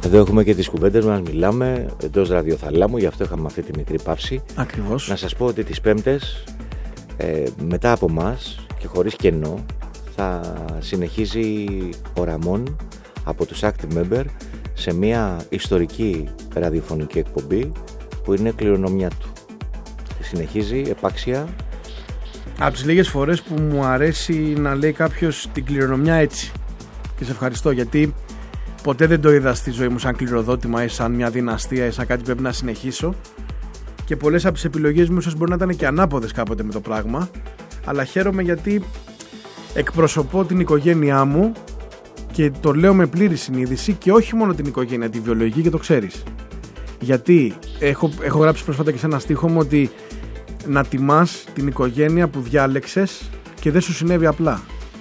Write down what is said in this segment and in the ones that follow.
Εδώ έχουμε και τις κουβέντες μας, μιλάμε εντός ραδιοθαλάμου, γι' αυτό είχαμε αυτή τη μικρή παύση. Ακριβώς. Να σας πω ότι τις Πέμπτες, μετά από μας και χωρίς κενό, θα συνεχίζει ο Ραμόν από τους Active Member σε μια ιστορική ραδιοφωνική εκπομπή που είναι κληρονομιά του. Συνεχίζει επάξια. Από τις λίγες φορές που μου αρέσει να λέει κάποιος την κληρονομιά έτσι. Και σε ευχαριστώ, γιατί ποτέ δεν το είδα στη ζωή μου σαν κληροδότημα ή σαν μια δυναστεία ή σαν κάτι που πρέπει να συνεχίσω. Και πολλές από τις επιλογές μου ίσως μπορεί να ήταν και ανάποδες κάποτε με το πράγμα. Αλλά χαίρομαι γιατί εκπροσωπώ την οικογένειά μου και το λέω με πλήρη συνείδηση, και όχι μόνο την οικογένεια, τη βιολογική, και το ξέρεις. Γιατί έχω γράψει πρόσφατα και σε ένα στίχο μου ότι να τιμάς την οικογένεια που διάλεξες και δεν σου συνέβη απλά.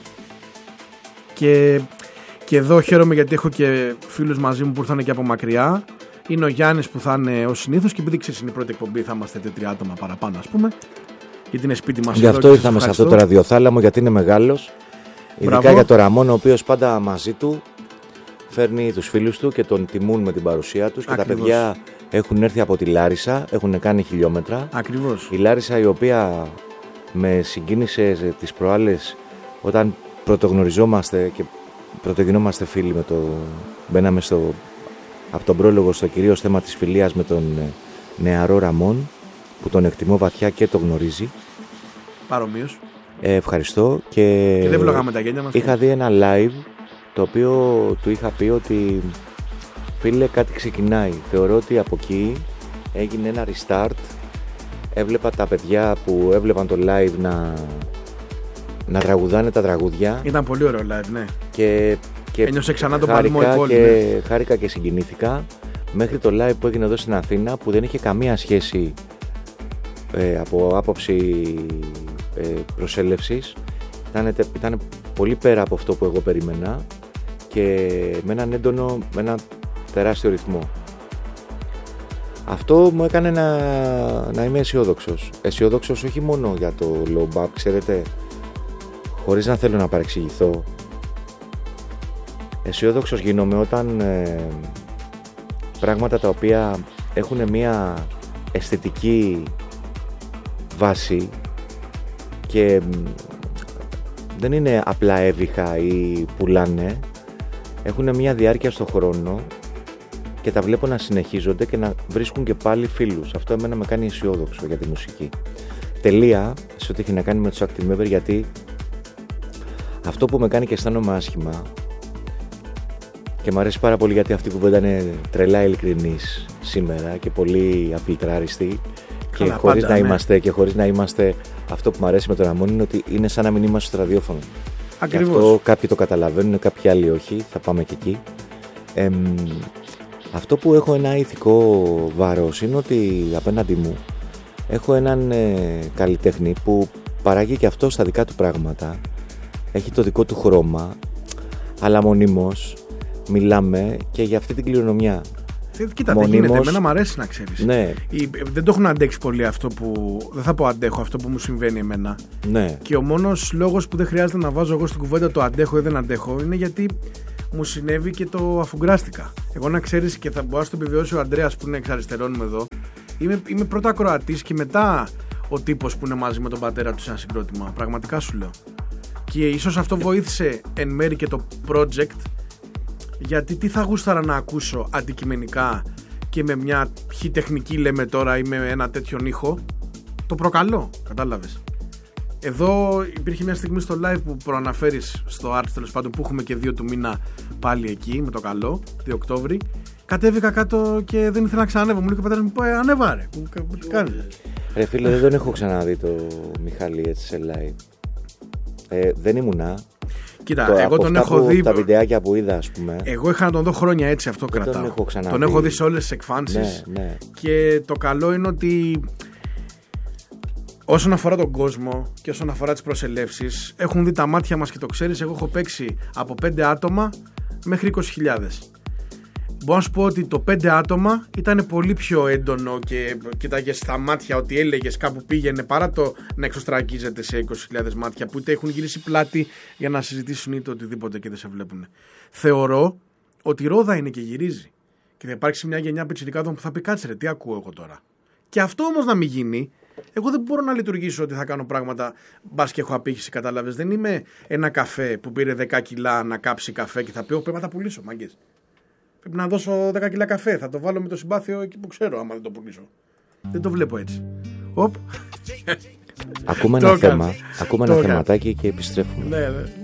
Και εδώ χαίρομαι γιατί έχω και φίλους μαζί μου που ήρθαν και από μακριά. Είναι ο Γιάννης που θα είναι ως συνήθως, και επειδή ξέρεις είναι η πρώτη εκπομπή θα είμαστε 3 άτομα παραπάνω, ας πούμε, γιατί είναι σπίτι μας. Γι' αυτό ήρθαμε σε αυτό το ραδιοθάλαμο, γιατί είναι μεγάλος. Ειδικά Μπράβο. για το Ραμόν, ο οποίος πάντα μαζί του φέρνει τους φίλους του και τον τιμούν με την παρουσία τους. Ακριβώς. Και τα παιδιά έχουν έρθει από τη Λάρισα, έχουν κάνει χιλιόμετρα. Ακριβώς. Η Λάρισα, η οποία με συγκίνησε τις προάλλες όταν πρωτογνωριζόμαστε και πρωτογινόμαστε φίλοι, μπαίναμε από τον πρόλογο στο κυρίως θέμα της φιλίας με τον νεαρό Ραμόν, που τον εκτιμώ βαθιά και το γνωρίζει. Παρομοίως. Ευχαριστώ. Και δεν βλογάμε τα γένια μας. Είχα δει ένα live το οποίο του είχα πει ότι φίλε, κάτι ξεκινάει. Θεωρώ ότι από εκεί έγινε ένα restart. Έβλεπα τα παιδιά που έβλεπαν το live να τραγουδάνε τα τραγούδια. Ήταν πολύ ωραίο live, ναι. Και ένιωσε ξανά τον παλμό η πόλη. Και χάρηκα και συγκινήθηκα μέχρι το live που έγινε εδώ στην Αθήνα, που δεν είχε καμία σχέση από άποψη προσέλευσης. Ήταν πολύ πέρα από αυτό που εγώ περίμενα και με έναν τεράστιο ρυθμό. Αυτό μου έκανε να είμαι αισιόδοξος. Αισιόδοξος όχι μόνο για το low bap, ξέρετε, χωρίς να θέλω να παρεξηγηθώ. Αισιόδοξος γίνομαι όταν πράγματα τα οποία έχουν μια αισθητική βάση και δεν είναι απλά έβυχα ή πουλάνε, έχουν μια διάρκεια στο χρόνο και τα βλέπω να συνεχίζονται και να βρίσκουν και πάλι φίλους. Αυτό εμένα με κάνει αισιόδοξο για τη μουσική. Τελεία σε ό,τι έχει να κάνει με τους Active Member, γιατί αυτό που με κάνει και αισθάνομαι άσχημα, και μου αρέσει πάρα πολύ γιατί αυτή η κουβέντα είναι τρελά ειλικρινής σήμερα και πολύ αφιλτράριστη, και χωρίς να είμαστε, αυτό που μου αρέσει με τον Ραμόν είναι ότι είναι σαν να μην είμαστε στο ραδιόφωνο. Ακριβώς. Αυτό κάποιοι το καταλαβαίνουν, κάποιοι άλλοι όχι, θα πάμε και εκεί. Αυτό που έχω ένα ηθικό βάρος είναι ότι απέναντι μου έχω έναν καλλιτέχνη που παράγει και αυτό στα δικά του πράγματα, έχει το δικό του χρώμα, αλλά μονίμως μιλάμε και για αυτή την κληρονομιά. Κοίτα, δεν γίνεται. Εμένα μου αρέσει να ξέρεις. Ναι. Δεν το έχουν αντέξει πολύ αυτό που. Δεν θα πω αντέχω αυτό που μου συμβαίνει εμένα. Ναι. Και ο μόνος λόγος που δεν χρειάζεται να βάζω εγώ στην κουβέντα το αντέχω ή δεν αντέχω είναι γιατί μου συνέβη και το αφουγκράστηκα. Εγώ, να ξέρεις, και θα μπορώ να το επιβιώσει ο Ανδρέας που είναι εξ αριστερών μου εδώ, είμαι πρώτα ακροατής και μετά ο τύπος που είναι μαζί με τον πατέρα του σε ένα συγκρότημα. Πραγματικά σου λέω. Και ίσως αυτό βοήθησε εν μέρη και το project. Γιατί τι θα γούσταρα να ακούσω αντικειμενικά και με μια τεχνική, λέμε τώρα, ή με ένα τέτοιον ήχο. Το προκαλώ, κατάλαβες. Εδώ υπήρχε μια στιγμή στο live που προαναφέρεις στο Arts, τέλος πάντων, που έχουμε και 2 του μήνα πάλι εκεί με το καλό, 2 Οκτώβρη. Κατέβηκα κάτω και δεν ήθελα να ξανανεύω. Μου λέει ο πατέρας μου, ανέβα ρε. Τι κάνεις? Ρε φίλε, δεν τον έχω ξαναδεί το Μιχάλη έτσι σε live. Δεν ήμουνα. Κοίτα, εγώ τον έχω δει. Τα βιντεάκια που είδα, ας πούμε. Εγώ είχα να τον δω χρόνια έτσι, αυτό κρατάω. Τον έχω δει σε όλες τις εκφάνσεις. Ναι. Και το καλό είναι ότι όσον αφορά τον κόσμο και όσον αφορά τις προσελεύσεις, έχουν δει τα μάτια μας και το ξέρεις. Εγώ έχω παίξει από 5 άτομα μέχρι 20.000. Μπορώ να σου πω ότι το 5 άτομα ήταν πολύ πιο έντονο και κοιτάγες στα μάτια ότι έλεγες κάπου πήγαινε, παρά το να εξωστραγγίζεται σε 20.000 μάτια που είτε έχουν γυρίσει πλάτη για να συζητήσουν είτε οτιδήποτε και δεν σε βλέπουν. Θεωρώ ότι η ρόδα είναι και γυρίζει. Και θα υπάρξει μια γενιά πιτσιρικάδων που θα πει κάτσε ρε, τι ακούω εγώ τώρα. Και αυτό όμως να μην γίνει, εγώ δεν μπορώ να λειτουργήσω ότι θα κάνω πράγματα μπας και έχω απήχηση, κατάλαβες. Δεν είμαι ένα καφέ που πήρε 10 κιλά να κάψει καφέ και θα πει: πρέπει να τα πουλήσω, μάγκες. Πρέπει να δώσω 10 κιλά καφέ. Θα το βάλω με το συμπάθειο εκεί που ξέρω, άμα δεν το πουλήσω. Δεν το βλέπω έτσι. Ακούμε ένα θέμα, ακούμε ένα θεματάκι και επιστρέφουμε. Ναι.